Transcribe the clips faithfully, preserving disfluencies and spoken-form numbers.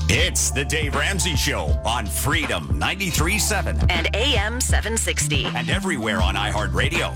It's the Dave Ramsey Show on Freedom ninety-three point seven and A M seven sixty. And everywhere on iHeartRadio.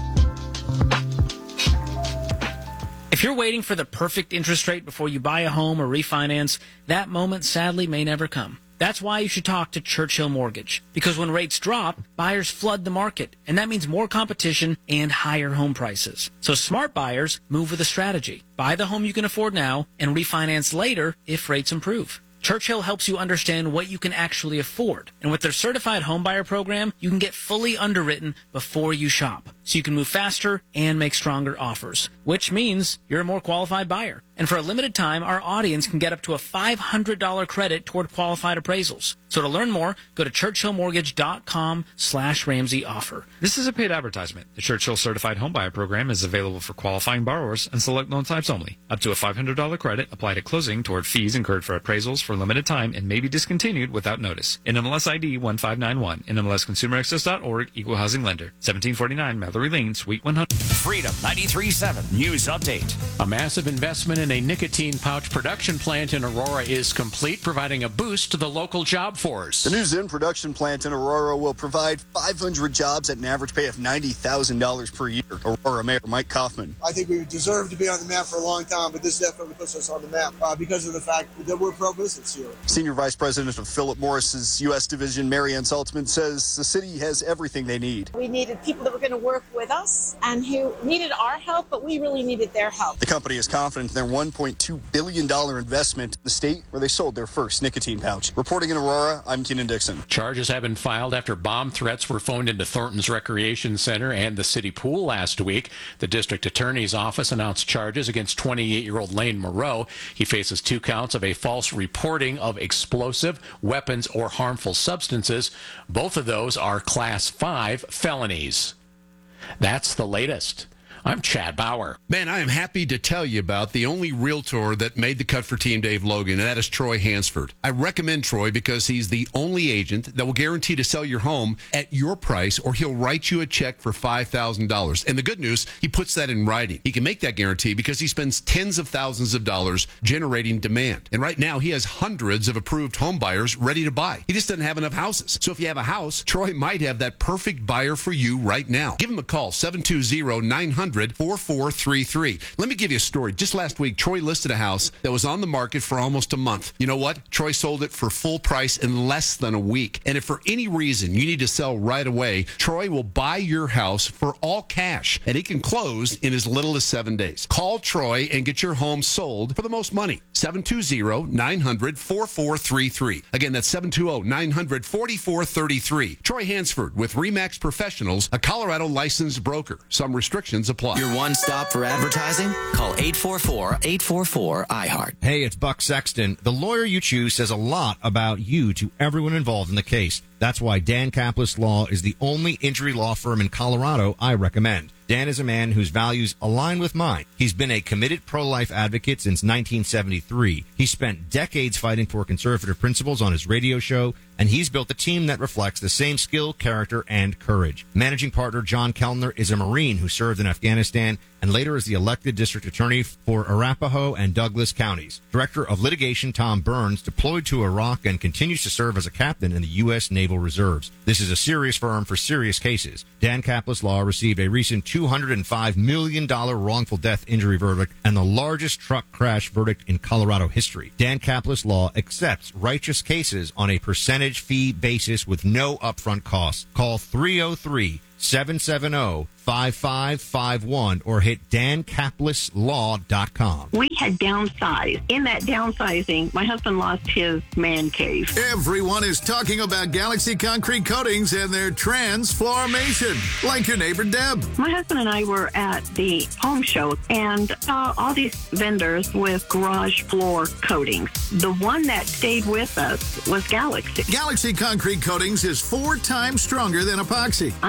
If you're waiting for the perfect interest rate before you buy a home or refinance, that moment sadly may never come. That's why you should talk to Churchill Mortgage. Because when rates drop, buyers flood the market, and that means more competition and higher home prices. So smart buyers move with a strategy. Buy the home you can afford now and refinance later if rates improve. Churchill helps you understand what you can actually afford. And with their certified homebuyer program, you can get fully underwritten before you shop. So you can move faster and make stronger offers, which means you're a more qualified buyer. And for a limited time, our audience can get up to a five hundred dollars credit toward qualified appraisals. So to learn more, go to churchillmortgage.com slash Ramsey offer. This is a paid advertisement. The Churchill Certified Homebuyer Program is available for qualifying borrowers and select loan types only. Up to a five hundred dollars credit applied at closing toward fees incurred for appraisals for a limited time and may be discontinued without notice. N M L S I D one five nine one. N M L S Consumer Access dot org. Equal Housing Lender. seventeen forty-nine Mallory Lane, Suite one hundred. Freedom ninety-three point seven News Update. A massive investment in a nicotine pouch production plant in Aurora is complete, providing a boost to the local job force. The new Zyn production plant in Aurora will provide five hundred jobs at an average pay of ninety thousand dollars per year. Aurora Mayor Mike Kaufman. I think we deserve to be on the map for a long time, but this definitely puts us on the map uh, because of the fact that we're pro-business here. Senior Vice President of Philip Morris's U S Division, Marianne Saltzman, says the city has everything they need. We needed people that were going to work with us and who needed our help, but we really needed their help. The company is confident in their one point two billion dollars investment in the state where they sold their first nicotine pouch. Reporting in Aurora, I'm Keenan Dixon. Charges have been filed after bomb threats were phoned into Thornton's Recreation Center and the city pool last week. The district attorney's office announced charges against twenty-eight-year-old Lane Moreau. He faces two counts of a false reporting of explosive, weapons, or harmful substances. Both of those are Class five felonies. That's the latest. I'm Chad Bauer. Man, I am happy to tell you about the only realtor that made the cut for Team Dave Logan, and that is Troy Hansford. I recommend Troy because he's the only agent that will guarantee to sell your home at your price, or he'll write you a check for five thousand dollars. And the good news, he puts that in writing. He can make that guarantee because he spends tens of thousands of dollars generating demand. And right now, he has hundreds of approved home buyers ready to buy. He just doesn't have enough houses. So if you have a house, Troy might have that perfect buyer for you right now. Give him a call, seven two zero, nine hundred, four four three three. Let me give you a story. Just last week, Troy listed a house that was on the market for almost a month. You know what? Troy sold it for full price in less than a week. And if for any reason you need to sell right away, Troy will buy your house for all cash, and he can close in as little as seven days. Call Troy and get your home sold for the most money. seven two zero, nine hundred, four four three three. Again, that's seven two zero, nine hundred, four four three three. Troy Hansford with RE/MAX Professionals, a Colorado licensed broker. Some restrictions apply. Your one stop for advertising? Call eight four four, eight four four, I heart. Hey, it's Buck Sexton. The lawyer you choose says a lot about you to everyone involved in the case. That's why Dan Kaplis Law is the only injury law firm in Colorado I recommend. Dan is a man whose values align with mine. He's been a committed pro-life advocate since nineteen seventy-three. He spent decades fighting for conservative principles on his radio show, and he's built a team that reflects the same skill, character, and courage. Managing partner John Kellner is a Marine who served in Afghanistan and later is the elected district attorney for Arapahoe and Douglas counties. Director of litigation Tom Burns deployed to Iraq and continues to serve as a captain in the U S Naval Reserves. This is a serious firm for serious cases. Dan Kaplis Law received a recent two hundred five million dollars wrongful death injury verdict and the largest truck crash verdict in Colorado history. Dan Kaplis Law accepts righteous cases on a percentage fee basis with no upfront costs. Call three oh three, seven seven zero, five five five one or hit dan kaplis law dot com. We had downsized. In that downsizing, my husband lost his man cave. Everyone is talking about Galaxy Concrete Coatings and their transformation, like your neighbor Deb. My husband and I were at the home show and saw all these vendors with garage floor coatings. The one that stayed with us was Galaxy. Galaxy Concrete Coatings is four times stronger than epoxy. I'm the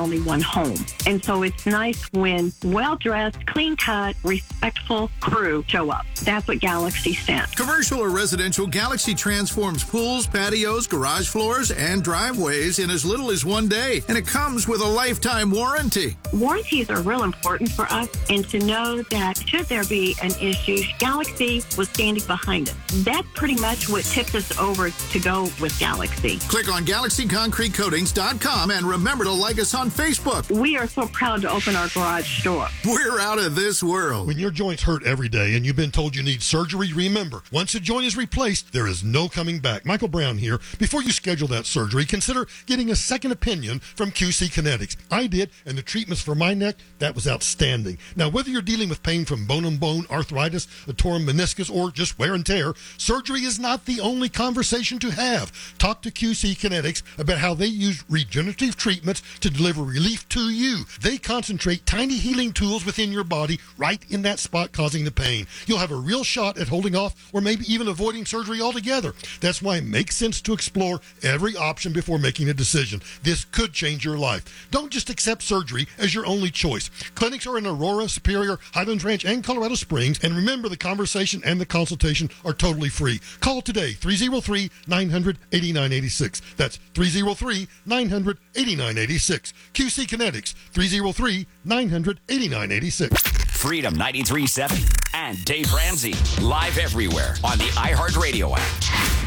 only one home. And so it's nice when well-dressed, clean-cut, respectful crew show up. That's what Galaxy stands. Commercial or residential, Galaxy transforms pools, patios, garage floors, and driveways in as little as one day. And it comes with a lifetime warranty. Warranties are real important for us, and to know that should there be an issue, Galaxy was standing behind it. That's pretty much what tipped us over to go with Galaxy. Click on galaxy concrete coatings dot com and remember to like us on Facebook. We are so proud to open our garage door. We're out of this world. When your joints hurt every day and you've been told you need surgery, remember, once a joint is replaced, there is no coming back. Michael Brown here. Before you schedule that surgery, consider getting a second opinion from Q C Kinetics. I did, and the treatments for my neck, that was outstanding. Now, whether you're dealing with pain from bone-on-bone arthritis, a torn meniscus, or just wear and tear, surgery is not the only conversation to have. Talk to Q C Kinetics about how they use regenerative treatments to deliver relief to you. They concentrate tiny healing tools within your body right in that spot causing the pain. You'll have a real shot at holding off or maybe even avoiding surgery altogether. That's why it makes sense to explore every option before making a decision. This could change your life. Don't just accept surgery as your only choice. Clinics are in Aurora, Superior, Highlands Ranch, and Colorado Springs. And remember, the conversation and the consultation are totally free. Call today, three oh three, nine hundred, eighty-nine eighty-six. That's three oh three, nine hundred, eighty-nine eighty-six. Q C Kinetics, three oh three, nine hundred, eighty-nine eighty-six. Freedom ninety-three point seven and Dave Ramsey, live everywhere on the iHeartRadio app.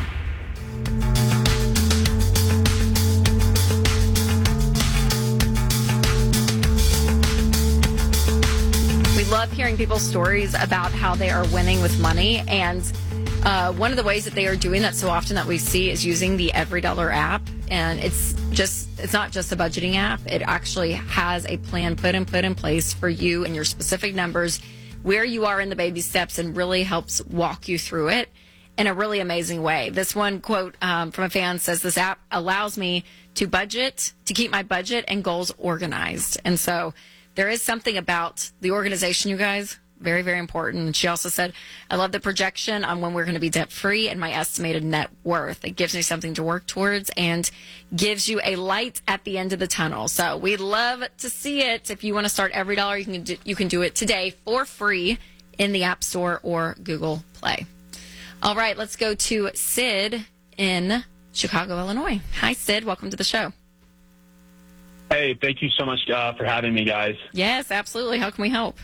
We love hearing people's stories about how they are winning with money. And uh, one of the ways that they are doing that so often that we see is using the Every Dollar app. And it's just, it's not just a budgeting app. It actually has a plan put and put in place for you and your specific numbers, where you are in the baby steps, and really helps walk you through it in a really amazing way. This one quote um, from a fan says, "This app allows me to budget, to keep my budget and goals organized." And so there is something about the organization, you guys, very, very important. And she also said, "I love the projection on when we're going to be debt free and my estimated net worth. It gives me something to work towards and gives you a light at the end of the tunnel." So we'd love to see it. If you want to start Every Dollar, you can do, you can do it today for free in the App Store or Google Play. All right, let's go to Sid in Chicago, Illinois. Hi, Sid. Welcome to the show. Hey, thank you so much uh, for having me, guys. Yes, absolutely. How can we help?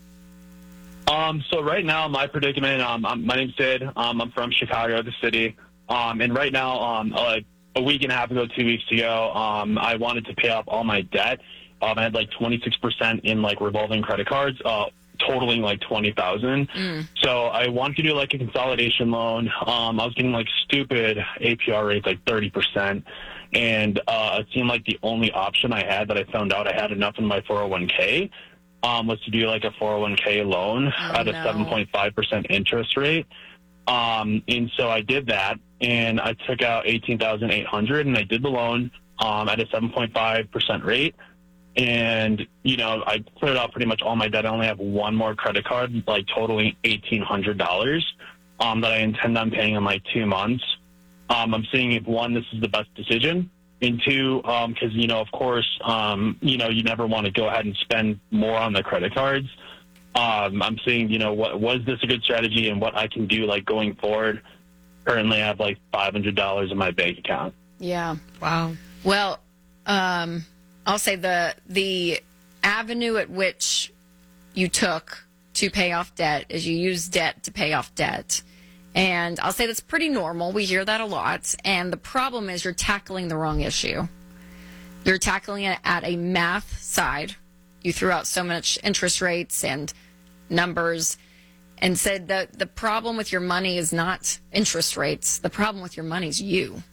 Um, so right now, my predicament, um, I'm, my name's Sid. Um, I'm from Chicago, the city. Um, and right now, um, like a week and a half ago, two weeks ago, um, I wanted to pay off all my debt. Um, I had like twenty-six percent in like revolving credit cards, uh, totaling like twenty thousand. Mm. So I wanted to do like a consolidation loan. Um, I was getting like stupid A P R rates, like thirty percent. And uh, it seemed like the only option I had that I found out I had enough in my four oh one k um, was to do like a four oh one k loan oh, at a no. seven point five percent interest rate. Um, and so I did that, and I took out eighteen thousand eight hundred dollars, and I did the loan um, at a seven point five percent rate. And, you know, I cleared out pretty much all my debt. I only have one more credit card, like totaling eighteen hundred dollars um, that I intend on paying in like two months. Um, I'm seeing if, one, this is the best decision, and two, because, um, you know, of course, um, you know, you never want to go ahead and spend more on the credit cards. Um, I'm seeing, you know, what was this a good strategy and what I can do, like, going forward. Currently, I have, like, five hundred dollars in my bank account. Yeah. Wow. Well, um, I'll say the the avenue at which you took to pay off debt is you use debt to pay off debt. And I'll say that's pretty normal. We hear that a lot. And the problem is you're tackling the wrong issue. You're tackling it at a math side. You threw out so much interest rates and numbers and said that the problem with your money is not interest rates. The problem with your money is you.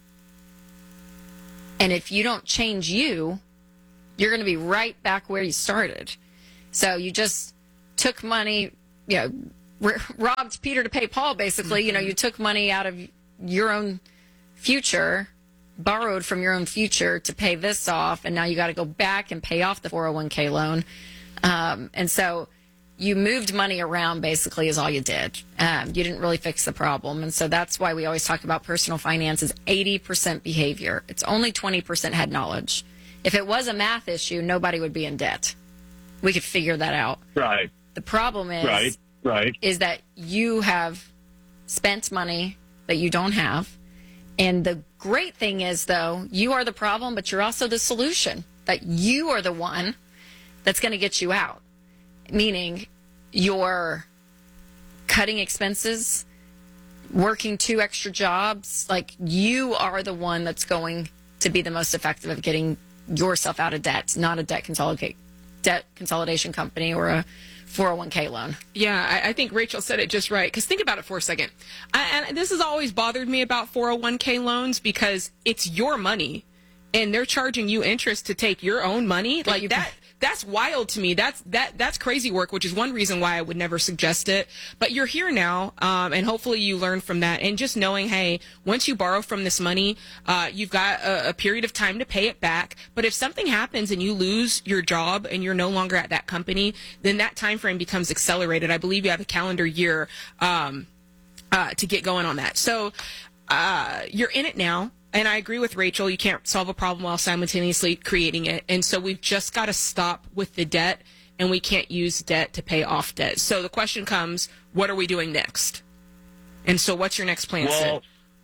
And if you don't change you, you're going to be right back where you started. So you just took money, you know, robbed Peter to pay Paul, basically. Mm-hmm. You know, you took money out of your own future, borrowed from your own future to pay this off, and now you got to go back and pay off the four oh one k loan. Um, and so you moved money around, basically, is all you did. Um, you didn't really fix the problem. And so that's why we always talk about personal finance is eighty percent behavior. It's only twenty percent head knowledge. If it was a math issue, nobody would be in debt. We could figure that out. Right. The problem is, right, right. is that you have spent money that you don't have. And the great thing is, though, you are the problem, but you're also the solution. That you are the one that's going to get you out. Meaning you're cutting expenses, working two extra jobs. Like, you are the one that's going to be the most effective of getting yourself out of debt, not a debt consolidate, debt consolidation company or a four oh one k loan. Yeah, I, I think Rachel said it just right. Because think about it for a second. I, and this has always bothered me about four oh one k loans because it's your money, and they're charging you interest to take your own money. Like you that. That's wild to me. That's that that's crazy work, which is one reason why I would never suggest it. But you're here now, um, and hopefully you learn from that. And just knowing, hey, once you borrow from this money, uh, you've got a, a period of time to pay it back. But if something happens and you lose your job and you're no longer at that company, then that time frame becomes accelerated. I believe you have a calendar year um, uh, to get going on that. So uh, you're in it now. And I agree with Rachel. You can't solve a problem while simultaneously creating it. And so we've just got to stop with the debt, and we can't use debt to pay off debt. So the question comes, what are we doing next? And so what's your next plan, Well, Sid?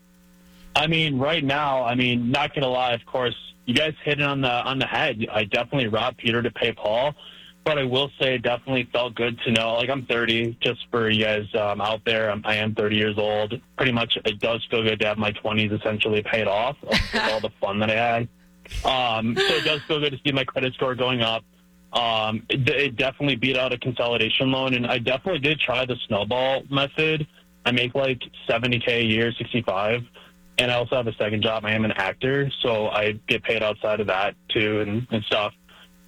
I mean, right now, I mean, not going to lie, of course, you guys hit it on the on the head. I definitely robbed Peter to pay Paul. But I will say it definitely felt good to know, like, I'm thirty, just for you guys um, out there. I'm, I am thirty years old. Pretty much it does feel good to have my twenties essentially paid off with all the fun that I had. Um, so it does feel good to see my credit score going up. Um, it, it definitely beat out a consolidation loan, and I definitely did try the snowball method. I make like seventy K a year, sixty-five, and I also have a second job. I am an actor, so I get paid outside of that too and, and stuff.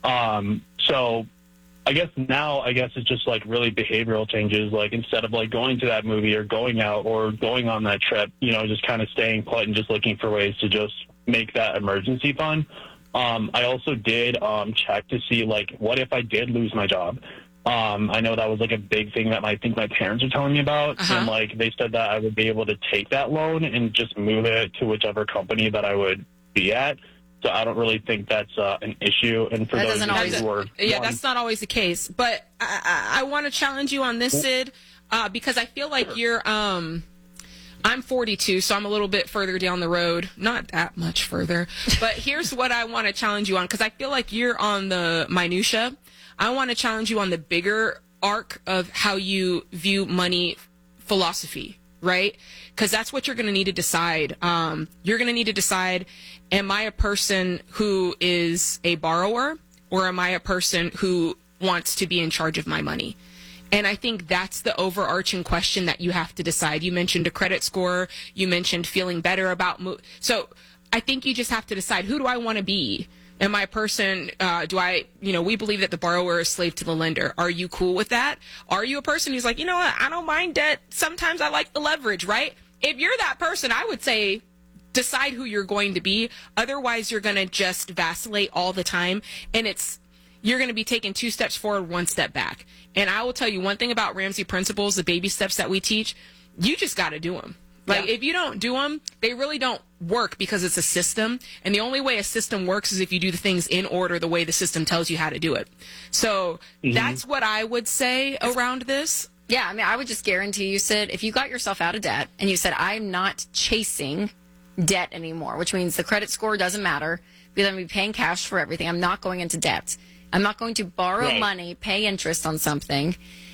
Um, so I guess now, I guess it's just like really behavioral changes. Like instead of like going to that movie or going out or going on that trip, you know, just kind of staying put and just looking for ways to just make that emergency fund. Um, I also did um, check to see like, what if I did lose my job? Um, I know that was like a big thing that I think my parents are telling me about. Uh-huh. And like, they said that I would be able to take that loan and just move it to whichever company that I would be at. So I don't really think that's uh, an issue. And for That those doesn't of you always- who are Yeah, one- that's not always the case. But I, I, I want to challenge you on this, Sid, uh, because I feel like you're. Um, I'm forty-two, so I'm a little bit further down the road. Not that much further. But here's what I want to challenge you on, because I feel like you're on the minutia. I want to challenge you on the bigger arc of how you view money philosophy, right? Because that's what you're going to need to decide. Um, you're going to need to decide, am I a person who is a borrower, or am I a person who wants to be in charge of my money? And I think that's the overarching question that you have to decide. You mentioned a credit score. You mentioned feeling better about mo- so I think you just have to decide, who do I want to be? Am I a person, uh, do I, you know, we believe that the borrower is slave to the lender. Are you cool with that? Are you a person who's like, you know what, I don't mind debt. Sometimes I like the leverage, right? If you're that person, I would say decide who you're going to be. Otherwise, you're going to just vacillate all the time. And it's, you're going to be taking two steps forward, one step back. And I will tell you one thing about Ramsey principles, the baby steps that we teach, you just got to do them. Like, yeah. If you don't do them, they really don't work, because it's a system. And the only way a system works is if you do the things in order, the way the system tells you how to do it. So mm-hmm. that's what I would say around this. Yeah, I mean, I would just guarantee you, Sid, if you got yourself out of debt and you said, I'm not chasing debt anymore, which means the credit score doesn't matter because I'm going to be paying cash for everything. I'm not going into debt. I'm not going to borrow right. money, pay interest on something.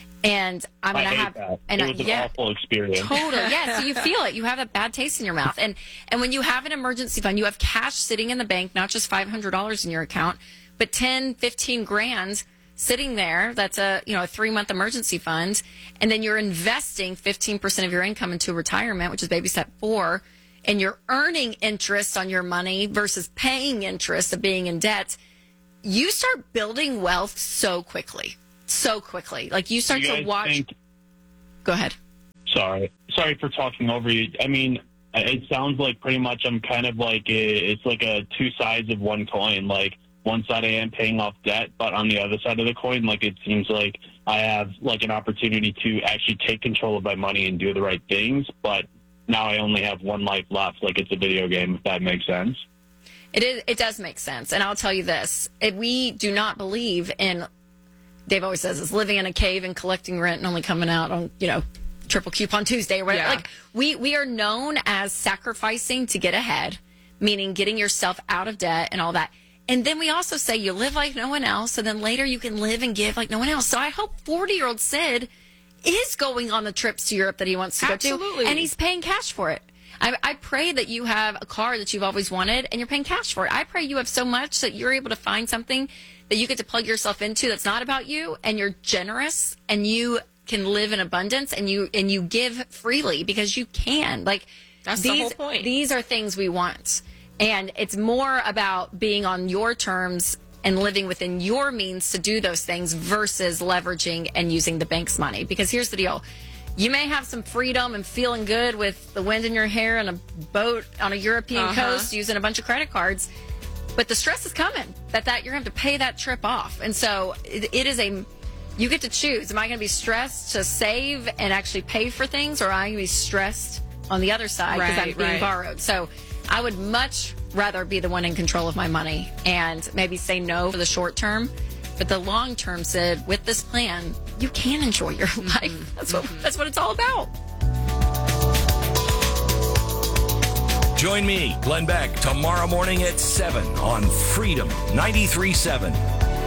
And I'm going to have, that. and it was an yeah, awful experience. Totally, yeah. So you feel it. You have a bad taste in your mouth, and and when you have an emergency fund, you have cash sitting in the bank, not just five hundred dollars in your account, but ten, fifteen grand sitting there. That's a you know a three month emergency fund, and then you're investing fifteen percent of your income into retirement, which is baby step four, and you're earning interest on your money versus paying interest of being in debt. You start building wealth so quickly. So quickly. Like, you start you to watch. Think... Go ahead. Sorry. Sorry for talking over you. I mean, it sounds like pretty much I'm kind of like, a, it's like a two sides of one coin. Like, one side I am paying off debt, but on the other side of the coin, like, it seems like I have, like, an opportunity to actually take control of my money and do the right things. But now I only have one life left. Like, it's a video game, if that makes sense. It is. It does make sense. And I'll tell you this. If we do not believe in, Dave always says, it's living in a cave and collecting rent and only coming out on, you know, triple coupon Tuesday or whatever. Yeah. Like, we, we are known as sacrificing to get ahead, meaning getting yourself out of debt and all that. And then we also say you live like no one else, and then later you can live and give like no one else. So I hope forty-year-old Sid is going on the trips to Europe that he wants to Absolutely. go to, and he's paying cash for it. I, I pray that you have a car that you've always wanted, and you're paying cash for it. I pray you have so much that you're able to find something that you get to plug yourself into that's not about you, and you're generous, and you can live in abundance, and you and you give freely because you can. Like, That's the these, whole point. These are things we want. And it's more about being on your terms and living within your means to do those things versus leveraging and using the bank's money. Because here's the deal. You may have some freedom and feeling good with the wind in your hair and a boat on a European Uh-huh. coast using a bunch of credit cards. But the stress is coming that, that you're going to have to pay that trip off. And so it, it is a, you get to choose. Am I going to be stressed to save and actually pay for things, or am I going to be stressed on the other side because Right, I'm being right. borrowed? So I would much rather be the one in control of my money and maybe say no for the short term. But the long term, Sid, with this plan, you can enjoy your life. That's what that's what it's all about. Join me, Glenn Beck, tomorrow morning at seven on Freedom ninety-three point seven.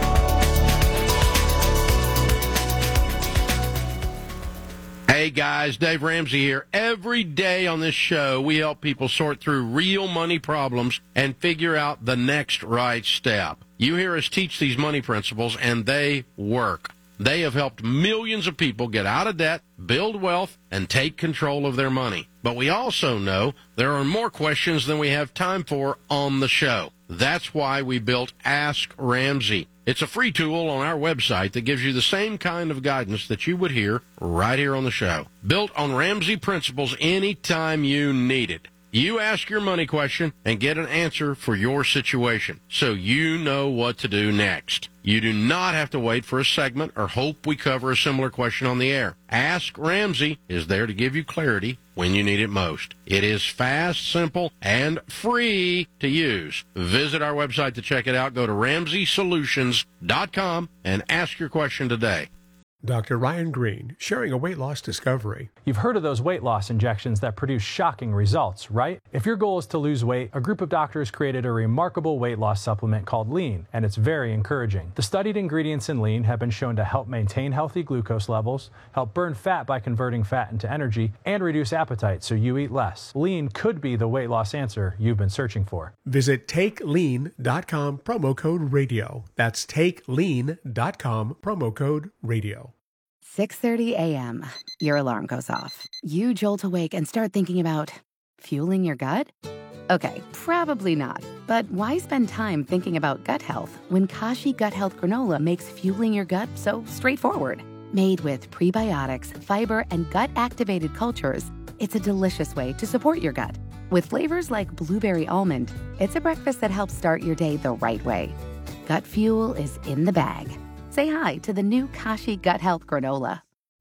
Hey guys, Dave Ramsey here. Every day on this show, we help people sort through real money problems and figure out the next right step. You hear us teach these money principles, and they work. They have helped millions of people get out of debt, build wealth, and take control of their money. But we also know there are more questions than we have time for on the show. That's why we built Ask Ramsey. It's a free tool on our website that gives you the same kind of guidance that you would hear right here on the show. Built on Ramsey principles anytime you need it. You ask your money question and get an answer for your situation, so you know what to do next. You do not have to wait for a segment or hope we cover a similar question on the air. Ask Ramsey is there to give you clarity when you need it most. It is fast, simple, and free to use. Visit our website to check it out. Go to ramsey solutions dot com and ask your question today. Doctor Ryan Green, sharing a weight loss discovery. You've heard of those weight loss injections that produce shocking results, right? If your goal is to lose weight, a group of doctors created a remarkable weight loss supplement called Lean, and it's very encouraging. The studied ingredients in Lean have been shown to help maintain healthy glucose levels, help burn fat by converting fat into energy, and reduce appetite so you eat less. Lean could be the weight loss answer you've been searching for. Visit take lean dot com, promo code radio. That's take lean dot com, promo code radio. six thirty a.m. Your alarm goes off. You jolt awake and start thinking about fueling your gut? Okay, probably not. But why spend time thinking about gut health when Kashi Gut Health Granola makes fueling your gut so straightforward? Made with prebiotics, fiber, and gut-activated cultures, it's a delicious way to support your gut. With flavors like blueberry almond, it's a breakfast that helps start your day the right way. Gut fuel is in the bag. Say hi to the new Kashi Gut Health Granola.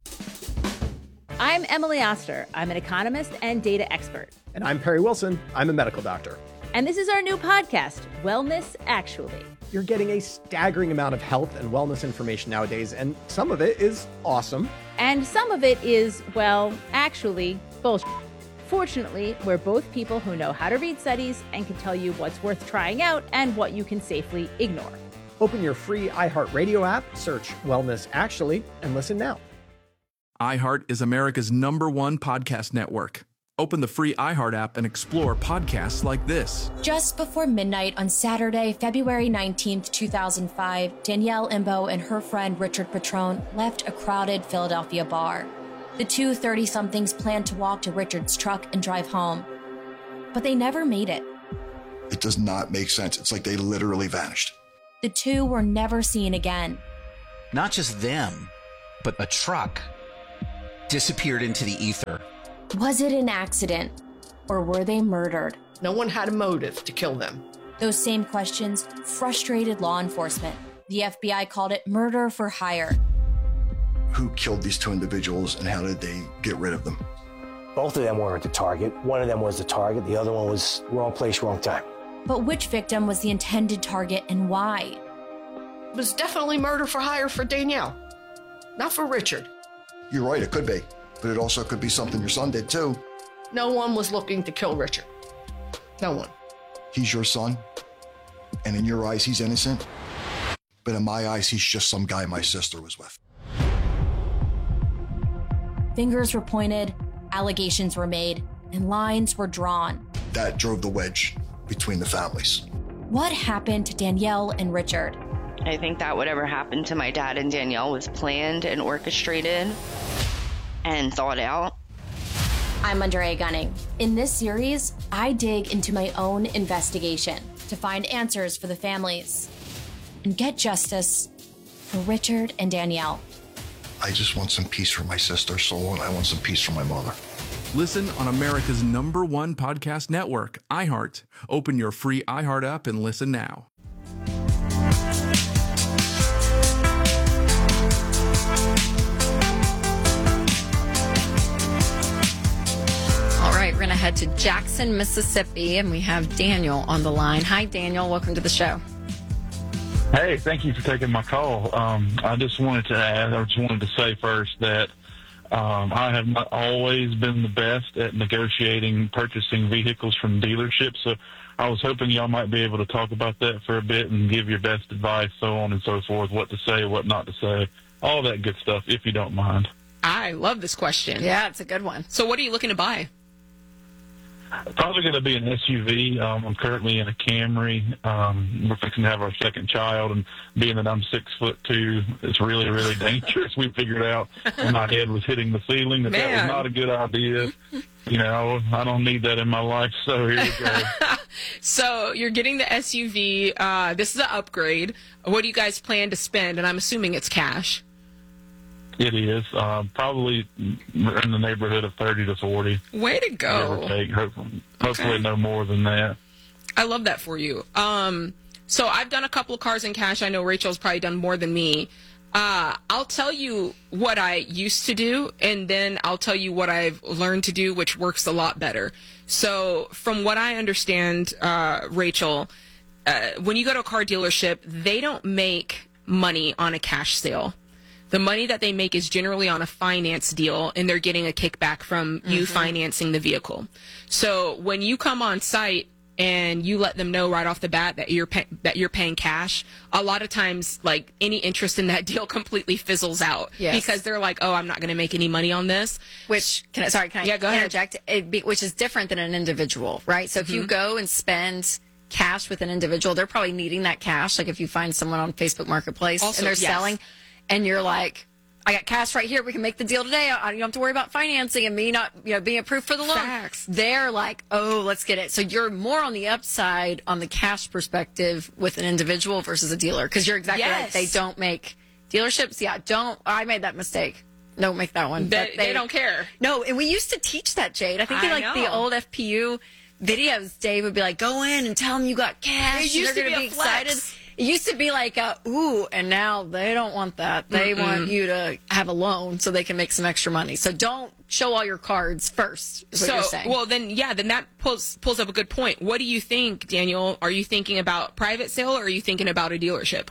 I'm Emily Oster. I'm an economist and data expert. And I'm Perry Wilson. I'm a medical doctor. And this is our new podcast, Wellness Actually. You're getting a staggering amount of health and wellness information nowadays, and some of it is awesome. And some of it is, well, actually, bullshit. Fortunately, we're both people who know how to read studies and can tell you what's worth trying out and what you can safely ignore. Open your free iHeartRadio app, search Wellness Actually, and listen now. iHeart is America's number one podcast network. Open the free iHeart app and explore podcasts like this. Just before midnight on Saturday, February nineteenth, two thousand five, Danielle Imbo and her friend Richard Patrone left a crowded Philadelphia bar. The two thirty-somethings planned to walk to Richard's truck and drive home, but they never made it. It does not make sense. It's like they literally vanished. The two were never seen again. Not just them, but a truck disappeared into the ether. Was it an accident, or were they murdered? No one had a motive to kill them. Those same questions frustrated law enforcement. The F B I called it murder for hire. Who killed these two individuals and how did they get rid of them? Both of them weren't the target. One of them was the target. The other one was wrong place, wrong time. But which victim was the intended target and why? It was definitely murder for hire for Danielle, not for Richard. You're right, it could be. But it also could be something your son did too. No one was looking to kill Richard. No one. He's your son, and in your eyes, he's innocent. But in my eyes, he's just some guy my sister was with. Fingers were pointed, allegations were made, and lines were drawn. That drove the wedge between the families. What happened to Danielle and Richard? I think that whatever happened to my dad and Danielle was planned and orchestrated and thought out. I'm Andrea Gunning. In this series, I dig into my own investigation to find answers for the families and get justice for Richard and Danielle. I just want some peace for my sister's soul, and I want some peace for my mother. Listen on America's number one podcast network, iHeart. Open your free iHeart app and listen now. All right, we're going to head to Jackson, Mississippi, and we have Daniel on the line. Hi, Daniel. Welcome to the show. Hey, thank you for taking my call. Um, I just wanted to add, I just wanted to say first that um, I have not always been the best at negotiating purchasing vehicles from dealerships. So I was hoping y'all might be able to talk about that for a bit and give your best advice, so on and so forth, what to say, what not to say, all that good stuff, if you don't mind. I love this question. Yeah, it's a good one. So what are you looking to buy? Probably going to be an S U V. Um, I'm currently in a Camry. Um, we're fixing to have our second child, and being that I'm six foot two, it's really, really dangerous. We figured out when my head was hitting the ceiling that Man. that was not a good idea. You know, I don't need that in my life, so here we go. So you're getting the S U V. Uh, this is an upgrade. What do you guys plan to spend? And I'm assuming it's cash. It is uh, probably in the neighborhood of thirty to forty. Way to go! Give or take. Hopefully, hopefully no more than that. I love that for you. Um, so I've done a couple of cars in cash. I know Rachel's probably done more than me. Uh, I'll tell you what I used to do, and then I'll tell you what I've learned to do, which works a lot better. So from what I understand, uh, Rachel, uh, when you go to a car dealership, they don't make money on a cash sale. The money that they make is generally on a finance deal, and they're getting a kickback from you Mm-hmm. financing the vehicle. So when you come on site and you let them know right off the bat that you're pay- that you're paying cash, a lot of times, like, any interest in that deal completely fizzles out. Yes. Because they're like, oh, I'm not going to make any money on this. Which, can I, sorry, can I Yeah, go ahead. interject? It be, which is different than an individual, right? So if you Mhm. go and spend cash with an individual, they're probably needing that cash. Like if you find someone on Facebook Marketplace Also, and they're yes. selling, and you're like, I got cash right here. We can make the deal today. I, you don't have to worry about financing and me not, you know, being approved for the loan. Facts. They're like, oh, let's get it. So you're more on the upside on the cash perspective with an individual versus a dealer, because you're exactly right. Yes. They don't make dealerships. Yeah, don't. I made that mistake. Don't make that one. They, But they don't care. No, and we used to teach that, Jade. I think in I like the know. old F P U videos, Dave would be like, go in and tell them you got cash. It used They're to gonna be be a flex. excited. It used to be like, uh, ooh, and now they don't want that. They Mm-mm. want you to have a loan so they can make some extra money. So don't show all your cards first, is what So, you're saying. well, then, yeah, then that pulls pulls up a good point. What do you think, Daniel? Are you thinking about private sale, or are you thinking about a dealership?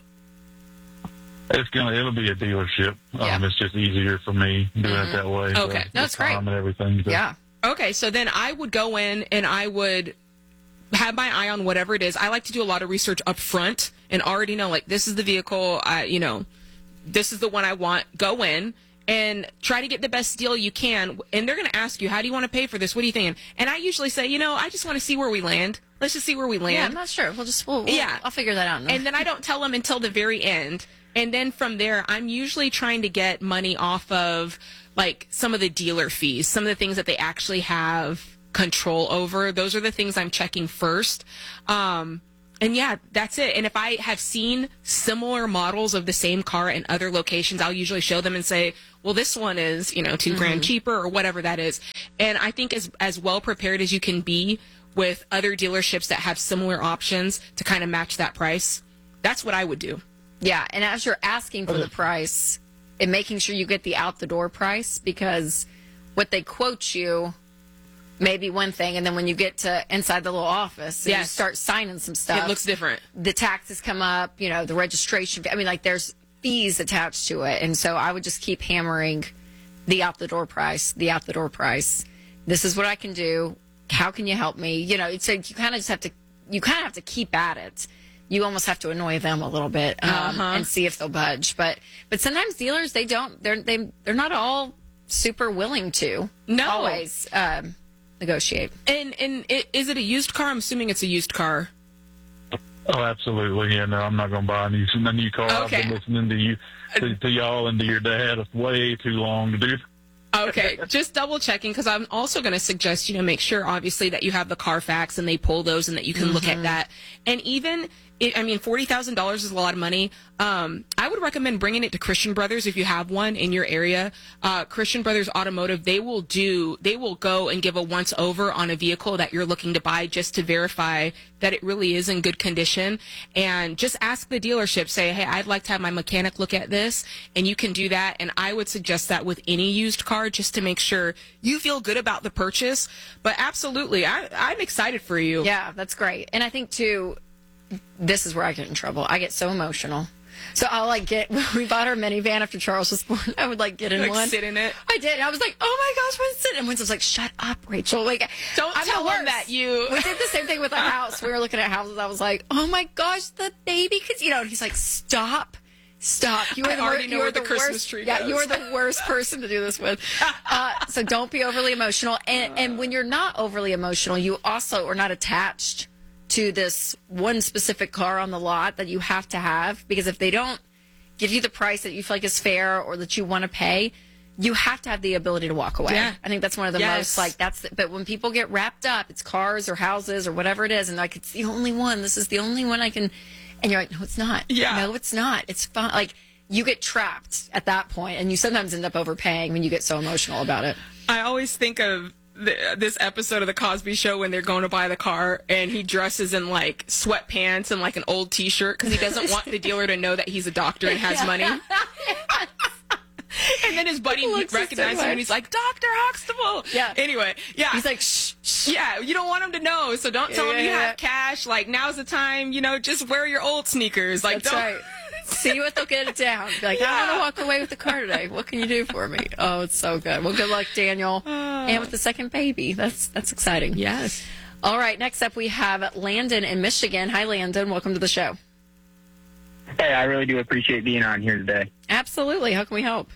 It's gonna, it'll be a dealership. Yeah. Um, it's just easier for me doing Mhm. it that way. Okay. so That's the time great. And everything. so- yeah. Okay, so then I would go in and I would have my eye on whatever it is. I like to do a lot of research up front and already know, like, this is the vehicle, I, you know, this is the one I want. Go in and try to get the best deal you can. And they're going to ask you, how do you want to pay for this? What are you thinking? And I usually say, you know, I just want to see where we land. Let's just see where we land. Yeah, I'm not sure. We'll just, we'll, we'll- Yeah. I'll figure that out. And then I don't tell them until the very end. And then from there, I'm usually trying to get money off of, like, some of the dealer fees, some of the things that they actually have control over. Those are the things I'm checking first. Um, and yeah, that's it. And if I have seen similar models of the same car in other locations, I'll usually show them and say, well, this one is, you know, two grand Mhm. cheaper or whatever that is. And I think as, as well prepared as you can be with other dealerships that have similar options to kind of match that price, that's what I would do. Yeah, and as you're asking for the price, and making sure you get the out the door price, because what they quote you maybe one thing, and then when you get to inside the little office and Yes. you start signing some stuff, It looks different. The taxes come up, you know, the registration fee. I mean, like, there's fees attached to it. And so I would just keep hammering the out the door price, the out the door price. This is what I can do. How can you help me? You know, it's like you kind of just have to, you kind of have to keep at it. You almost have to annoy them a little bit um, Uh-huh. and see if they'll budge. But but sometimes dealers, they don't, they're, they, they're not all super willing to No. always um, negotiate. And and it, is it a used car? I'm assuming it's a used car. Oh, absolutely. Yeah, no, I'm not going to buy a new, a new car. Okay. I've been listening to you, to, to y'all and to your dad way too long to do. Okay, just double checking, because I'm also going to suggest, you know, make sure obviously that you have the Carfax and they pull those and that you can look at Mhm. that. And even, it, I mean, forty thousand dollars is a lot of money. Um, I would recommend bringing it to Christian Brothers if you have one in your area. Uh, Christian Brothers Automotive, they will do, they will go and give a once over on a vehicle that you're looking to buy just to verify that it really is in good condition. And just ask the dealership, say, hey, I'd like to have my mechanic look at this, and you can do that. And I would suggest that with any used car, just to make sure you feel good about the purchase. But absolutely, I, I'm excited for you. Yeah, that's great. And I think, too, this is where I get in trouble. I get so emotional. So I'll, like, get, when we bought our minivan after Charles was born, I would, like, get in Like, one. sit in it? I did. I was like, oh, my gosh, where's it? And Winston was like, shut up, Rachel. Like, Don't I'm tell the him worst. that you- We did the same thing with our house. We were looking at houses. I was like, oh, my gosh, the baby. Because, you know, and he's like, stop. Stop. You are I the, already wor- know you are where the the Christmas worst. tree Yeah, goes. you are the worst person to do this with. Uh, so don't be overly emotional. And, and when you're not overly emotional, you also are not attached to this one specific car on the lot that you have to have. Because if they don't give you the price that you feel like is fair or that you want to pay, you have to have the ability to walk away. Yeah. I think that's one of the Yes. most, like, that's, the, but when people get wrapped up, it's cars or houses or whatever it is, and like, it's the only one, this is the only one I can, and you're like, no, it's not. Yeah. No, it's not. It's fine. Like, you get trapped at that point, and you sometimes end up overpaying when you get so emotional about it. I always think of the, this episode of The Cosby Show when they're going to buy the car and he dresses in like sweatpants and like an old t-shirt because he doesn't want the dealer to know that he's a doctor and has money. And then his buddy Looks the recognizes same him way. and he's like, Doctor Huxtable. Yeah. Anyway, yeah. He's like, shh, shh. Yeah, you don't want him to know, so don't tell Yeah, him you yeah, have cash. Like, now's the time, you know, just wear your old sneakers. Like, That's don't. right. See what they'll get it down. Be like, I want to walk away with the car today. What can you do for me? Oh, it's so good. Well, good luck, Daniel. And with the second baby. That's that's exciting. Yes. All right. Next up, we have Landon in Michigan. Hi, Landon. Welcome to the show. Hey, I really do appreciate being on here today. Absolutely. How can we help?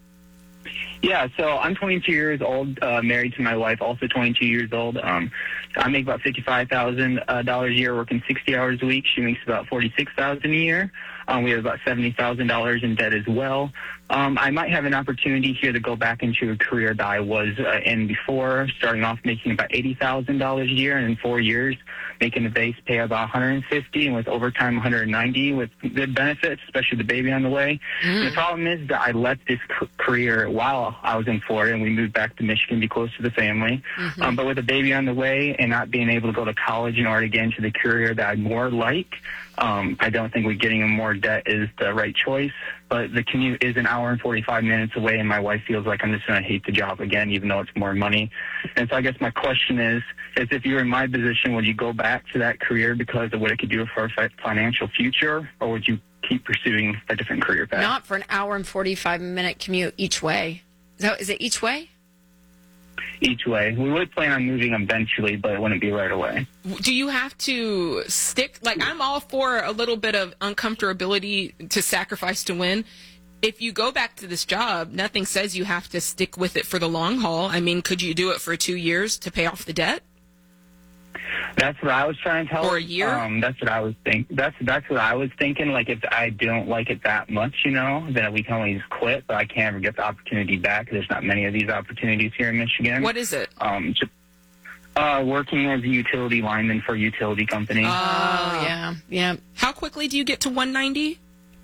Yeah, so I'm twenty-two years old, uh, married to my wife, also twenty-two years old. Um, I make about fifty-five thousand dollars a year, working sixty hours a week. She makes about forty-six thousand dollars a year. Um, we have about seventy thousand dollars in debt as well. Um, I might have an opportunity here to go back into a career that I was uh, in before, starting off making about eighty thousand dollars a year, and in four years making the base pay about one hundred fifty, and with overtime one hundred ninety, with good benefits, especially the baby on the way. Mm. The problem is that I left this c- career while I was in Florida, and we moved back to Michigan to be close to the family. Mm-hmm. Um, but with a baby on the way and not being able to go to college in order to get into the career that I more like, um, I don't think we getting in more debt is the right choice. But the commute is an hour and forty-five minutes away, and my wife feels like I'm just going to hate the job again, even though it's more money. And so I guess my question is, is if you were in my position, would you go back to that career because of what it could do for our financial future, or would you keep pursuing a different career path? Not for an hour and forty-five minute commute each way. Is, that, is it each way? Each way. We would plan on moving eventually, but it wouldn't be right away. Do you have to stick? Like, I'm all for a little bit of uncomfortability to sacrifice to win. If you go back to this job, nothing says you have to stick with it for the long haul. I mean, could you do it for two years to pay off the debt? That's what I was trying to tell. Or a year? Um, that's what I was think. That's that's what I was thinking. Like, if I don't like it that much, you know, then we can always quit. But I can't ever get the opportunity back. There's not many of these opportunities here in Michigan. What is it? Um, just, uh, working as a utility lineman for a utility company. Oh, yeah. Yeah. How quickly do you get to one ninety?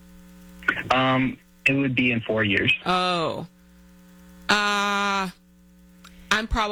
Um, it would be in four years. Oh. Uh, I'm probably